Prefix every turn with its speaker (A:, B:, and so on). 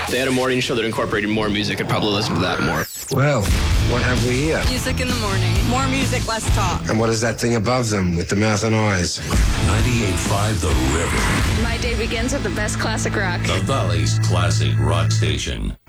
A: If they had a morning show that incorporated more music, I'd probably listen to that more.
B: Well, what have we here?
C: Music in the morning. More music, less talk.
B: And what is that thing above them with the mouth and eyes?
D: 98.5 The River.
E: My day begins with the best classic rock.
D: The Valley's classic rock station.